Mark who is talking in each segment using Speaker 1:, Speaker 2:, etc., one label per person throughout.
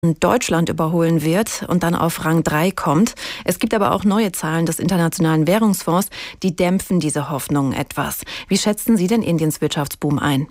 Speaker 1: Deutschland überholen wird und dann auf Rang 3 kommt. Es gibt aber auch neue Zahlen des Internationalen Währungsfonds, die dämpfen diese Hoffnungen etwas. Wie schätzen Sie denn Indiens Wirtschaftsboom ein?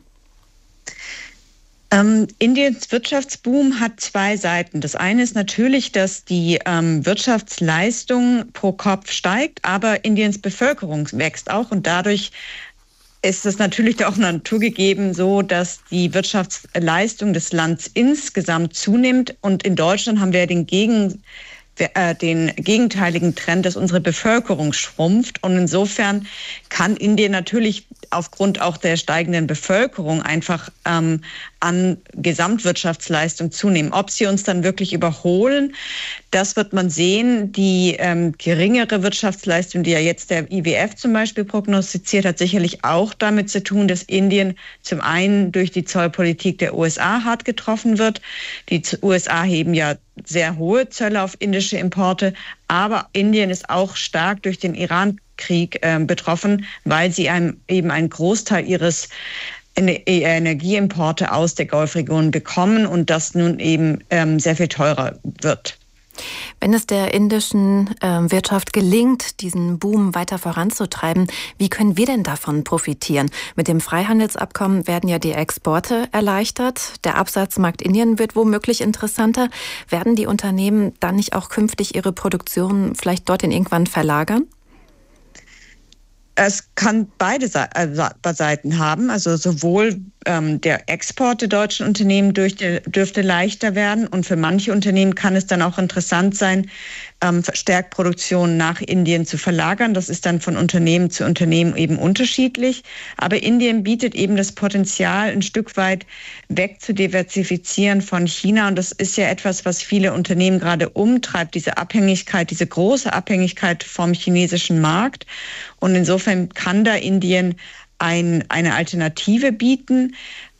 Speaker 2: Indiens Wirtschaftsboom hat zwei Seiten. Das eine ist natürlich, dass die Wirtschaftsleistung pro Kopf steigt, aber Indiens Bevölkerung wächst auch und dadurch ist es natürlich auch naturgegeben so, dass die Wirtschaftsleistung des Landes insgesamt zunimmt. Und in Deutschland haben wir den gegenteiligen Trend, dass unsere Bevölkerung schrumpft. Und insofern kann Indien natürlich aufgrund auch der steigenden Bevölkerung einfach an Gesamtwirtschaftsleistung zunehmen. Ob sie uns dann wirklich überholen, das wird man sehen. Die geringere Wirtschaftsleistung, die ja jetzt der IWF zum Beispiel prognostiziert, hat sicherlich auch damit zu tun, dass Indien zum einen durch die Zollpolitik der USA hart getroffen wird. Die USA heben ja sehr hohe Zölle auf indische Importe, aber Indien ist auch stark durch den Iran-Krieg betroffen, weil sie eben einen Großteil ihres Energieimporte aus der Golfregion bekommen und das nun eben sehr viel teurer wird.
Speaker 1: Wenn es der indischen Wirtschaft gelingt, diesen Boom weiter voranzutreiben, wie können wir denn davon profitieren? Mit dem Freihandelsabkommen werden ja die Exporte erleichtert. Der Absatzmarkt Indien wird womöglich interessanter. Werden die Unternehmen dann nicht auch künftig ihre Produktion vielleicht dorthin irgendwann verlagern?
Speaker 2: Es kann beide Seiten haben, also sowohl der Export der deutschen Unternehmen dürfte leichter werden und für manche Unternehmen kann es dann auch interessant sein, verstärkt Produktion nach Indien zu verlagern. Das ist dann von Unternehmen zu Unternehmen eben unterschiedlich. Aber Indien bietet eben das Potenzial, ein Stück weit weg zu diversifizieren von China. Und das ist ja etwas, was viele Unternehmen gerade umtreibt, diese Abhängigkeit, diese große Abhängigkeit vom chinesischen Markt. Und insofern kann da Indien eine Alternative bieten.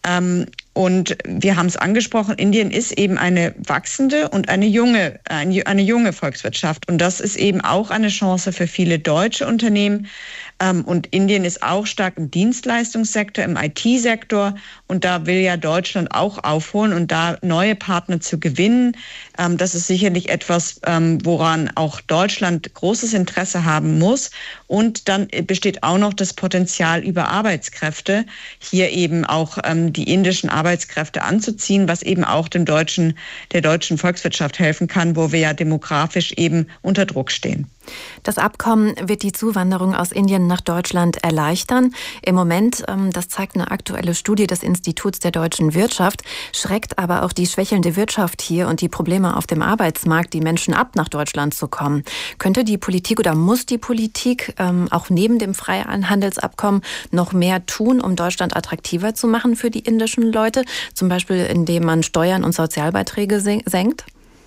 Speaker 2: Und wir haben es angesprochen, Indien ist eben eine wachsende und eine junge Volkswirtschaft. Und das ist eben auch eine Chance für viele deutsche Unternehmen. Und Indien ist auch stark im Dienstleistungssektor, im IT-Sektor. Und da will ja Deutschland auch aufholen und da neue Partner zu gewinnen. Das ist sicherlich etwas, woran auch Deutschland großes Interesse haben muss. Und dann besteht auch noch das Potenzial über Arbeitskräfte, hier eben auch die indischen Arbeitskräfte anzuziehen, was eben auch der deutschen Volkswirtschaft helfen kann, wo wir ja demografisch eben unter Druck stehen.
Speaker 1: Das Abkommen wird die Zuwanderung aus Indien nach Deutschland erleichtern. Im Moment, das zeigt eine aktuelle Studie des Instituts der deutschen Wirtschaft, schreckt aber auch die schwächelnde Wirtschaft hier und die Probleme auf dem Arbeitsmarkt die Menschen ab, nach Deutschland zu kommen. Könnte die Politik oder muss die Politik auch neben dem Freihandelsabkommen noch mehr tun, um Deutschland attraktiver zu machen für die indischen Leute? Zum Beispiel, indem man Steuern und Sozialbeiträge senkt?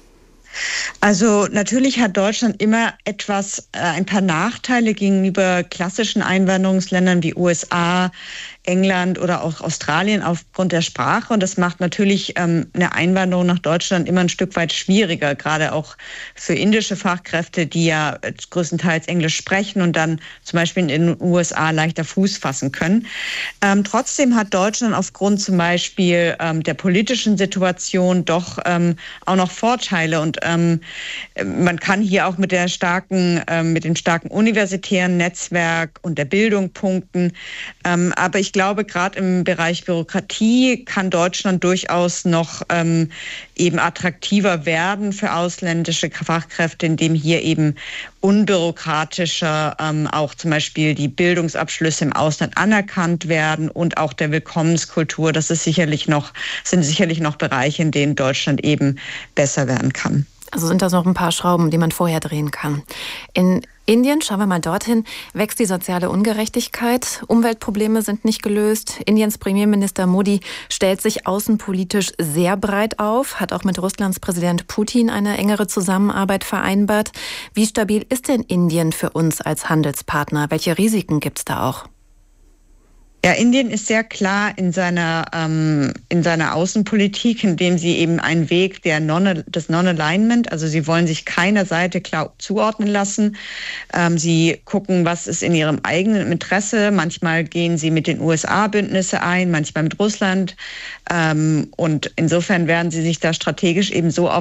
Speaker 2: Also natürlich hat Deutschland immer ein paar Nachteile gegenüber klassischen Einwanderungsländern wie USA, England oder auch Australien aufgrund der Sprache. Und das macht natürlich eine Einwanderung nach Deutschland immer ein Stück weit schwieriger, gerade auch für indische Fachkräfte, die ja größtenteils Englisch sprechen und dann zum Beispiel in den USA leichter Fuß fassen können. Trotzdem hat Deutschland aufgrund zum Beispiel der politischen Situation doch auch noch Vorteile. Und man kann hier auch mit dem starken universitären Netzwerk und der Bildung punkten. Aber ich glaube, gerade im Bereich Bürokratie kann Deutschland durchaus noch eben attraktiver werden für ausländische Fachkräfte, indem hier eben unbürokratischer auch zum Beispiel die Bildungsabschlüsse im Ausland anerkannt werden und auch der Willkommenskultur. Sind sicherlich noch Bereiche, in denen Deutschland eben besser werden kann.
Speaker 1: Also sind das noch ein paar Schrauben, die man vorher drehen kann. In Indien, schauen wir mal dorthin, wächst die soziale Ungerechtigkeit. Umweltprobleme sind nicht gelöst. Indiens Premierminister Modi stellt sich außenpolitisch sehr breit auf, hat auch mit Russlands Präsident Putin eine engere Zusammenarbeit vereinbart. Wie stabil ist denn Indien für uns als Handelspartner? Welche Risiken gibt es da auch?
Speaker 2: Ja, Indien ist sehr klar in seiner Außenpolitik, indem sie eben einen Weg des Non-Alignment, also sie wollen sich keiner Seite klar zuordnen lassen. Sie gucken, was ist in ihrem eigenen Interesse. Manchmal gehen sie mit den USA Bündnisse ein, manchmal mit Russland. Und insofern werden sie sich da strategisch eben so